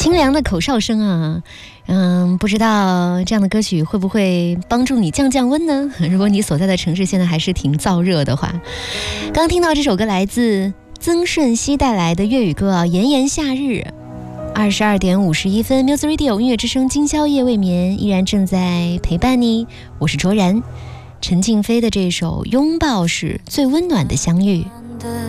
清凉的口哨声啊，不知道这样的歌曲会不会帮助你降温呢？如果你所在的城市现在还是挺燥热的话，刚听到这首歌来自曾舜晞带来的粤语歌啊，炎炎夏日。22点51分 Music Radio 音乐之声，今宵夜未眠依然正在陪伴你，我是卓然。陈静飞的这首拥抱是最温暖的相遇。